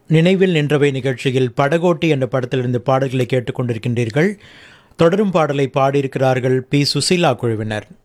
நினைவில் நின்றவை நிகழ்ச்சியில் படகோட்டி என்ற படத்திலிருந்து பாடல்களை கேட்டுக்கொண்டிருக்கின்றீர்கள். தொடரும் பாடலை பாடியிருக்கிறார்கள் பி. சுசீலா குழுவினர்.